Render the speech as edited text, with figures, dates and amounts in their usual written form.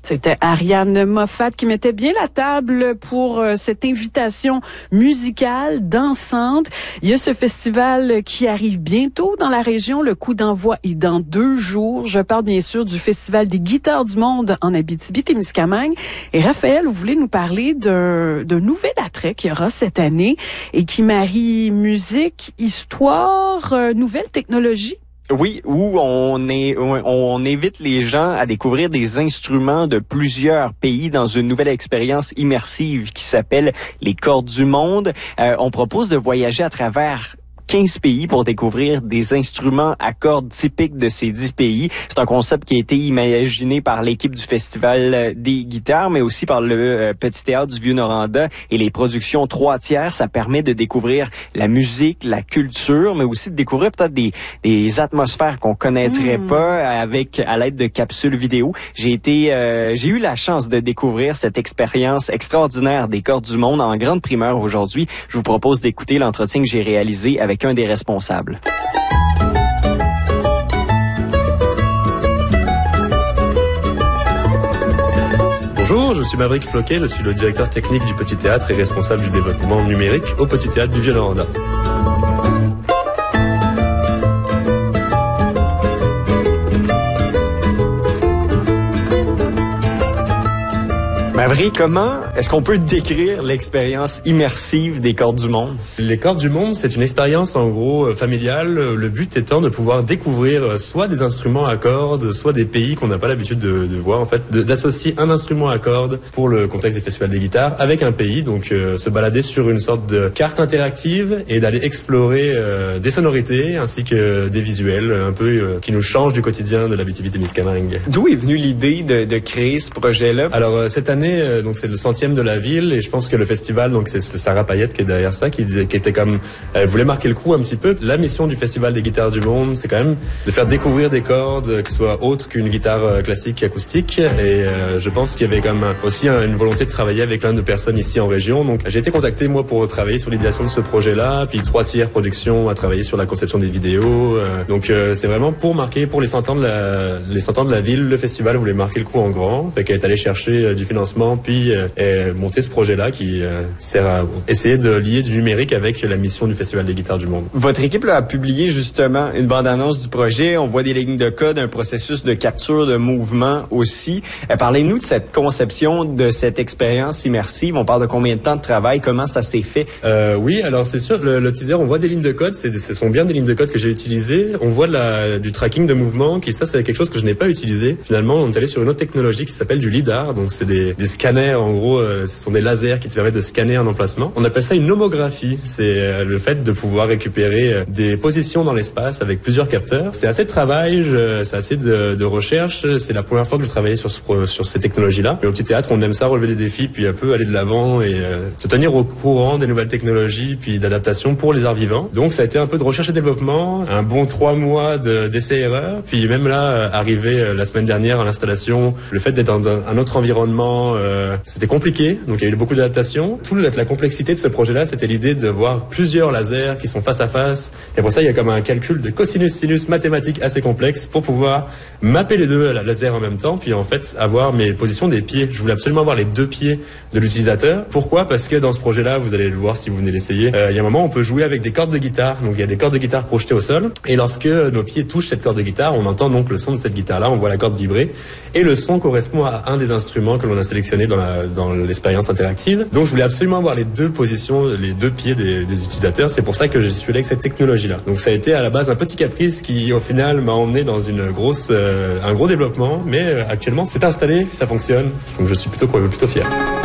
C'était Ariane Moffat qui mettait bien la table pour cette invitation musicale, dansante. Il y a ce festival qui arrive bientôt dans la région. Le coup d'envoi est dans 2 jours. Je parle bien sûr du Festival des guitares du monde en Abitibi-Témiscamingue. Et Raphaël, vous voulez nous parler d'un nouvel attrait qu'il y aura cette année et qui marie musique, histoire, nouvelles technologies? Oui, où on invite les gens à découvrir des instruments de plusieurs pays dans une nouvelle expérience immersive qui s'appelle les Cordes du monde. On propose de voyager à travers 15 pays pour découvrir des instruments à cordes typiques de ces 10 pays. C'est un concept qui a été imaginé par l'équipe du Festival des guitares, mais aussi par le Petit Théâtre du Vieux-Noranda et les productions 3/3. Ça permet de découvrir la musique, la culture, mais aussi de découvrir peut-être des atmosphères qu'on connaîtrait pas à l'aide de capsules vidéo. J'ai eu la chance de découvrir cette expérience extraordinaire des Cordes du monde en grande primeur aujourd'hui. Je vous propose d'écouter l'entretien que j'ai réalisé avec un des responsables. Bonjour, je suis Maverick Floquet, je suis le directeur technique du Petit Théâtre et responsable du développement numérique au Petit Théâtre du Vieux-Noranda. Maverick, comment est-ce qu'on peut décrire l'expérience immersive des Cordes du monde? Les Cordes du monde, c'est une expérience en gros familiale. Le but étant de pouvoir découvrir soit des instruments à cordes, soit des pays qu'on n'a pas l'habitude de voir. En fait, d'associer un instrument à cordes pour le contexte des festivals des guitares avec un pays. Donc, se balader sur une sorte de carte interactive et d'aller explorer des sonorités ainsi que des visuels un peu qui nous changent du quotidien de l'Abitibi-Témiscamingue. D'où est venue l'idée de créer ce projet-là? Alors, cette année, donc c'est le 100e de la ville et je pense que le festival, donc c'est Sarah Payette qui est derrière ça, qui était comme, elle voulait marquer le coup un petit peu. La mission du Festival des guitares du monde, c'est quand même de faire découvrir des cordes qui soient autres qu'une guitare classique acoustique et je pense qu'il y avait quand même aussi une volonté de travailler avec plein de personnes ici en région. Donc j'ai été contacté moi pour travailler sur l'idéation de ce projet-là, puis 3/3 production à travailler sur la conception des vidéos. Donc c'est vraiment pour marquer pour les 100 ans de la ville, le festival voulait marquer le coup en grand, fait qu'elle est allée chercher du financement puis monter ce projet-là qui sert à essayer de lier du numérique avec la mission du Festival des guitares du monde. Votre équipe là, a publié justement une bande-annonce du projet. On voit des lignes de code, un processus de capture de mouvement aussi. Parlez-nous de cette conception, de cette expérience immersive. On parle de combien de temps de travail? Comment ça s'est fait? Oui, alors c'est sûr, le teaser, on voit des lignes de code. Ce sont bien des lignes de code que j'ai utilisées. On voit du tracking de mouvement, ça c'est quelque chose que je n'ai pas utilisé. Finalement, on est allé sur une autre technologie qui s'appelle du LiDAR. Donc c'est des scanners, en gros, ce sont des lasers qui te permettent de scanner un emplacement. On appelle ça une homographie. C'est le fait de pouvoir récupérer des positions dans l'espace avec plusieurs capteurs. C'est assez de travail, c'est assez de recherche. C'est la première fois que je travaillais sur ces technologies-là. Mais au Petit Théâtre, on aime ça, relever des défis, puis un peu aller de l'avant et se tenir au courant des nouvelles technologies, puis d'adaptation pour les arts vivants. Donc ça a été un peu de recherche et développement, un bon 3 mois d'essais-erreurs. Puis même là, arrivé la semaine dernière à l'installation, le fait d'être dans un autre environnement, c'était compliqué, donc il y a eu beaucoup d'adaptations. Toute la complexité de ce projet-là, c'était l'idée de voir plusieurs lasers qui sont face à face. Et pour ça, il y a comme un calcul de cosinus-sinus mathématique assez complexe pour pouvoir mapper les deux lasers en même temps, puis en fait avoir mes positions des pieds. Je voulais absolument avoir les 2 pieds de l'utilisateur. Pourquoi? Parce que dans ce projet-là, vous allez le voir si vous venez l'essayer, il y a un moment où on peut jouer avec des cordes de guitare. Donc il y a des cordes de guitare projetées au sol, et lorsque nos pieds touchent cette corde de guitare, on entend donc le son de cette guitare-là, on voit la corde vibrer, et le son correspond à un des instruments que l'on a sélectionné dans l'expérience interactive. Donc je voulais absolument avoir les 2 positions, les 2 pieds des utilisateurs. C'est pour ça que je suis allé avec cette technologie-là. Donc ça a été à la base un petit caprice qui au final m'a emmené dans un gros développement, mais actuellement c'est installé, ça fonctionne. Donc je suis plutôt fier.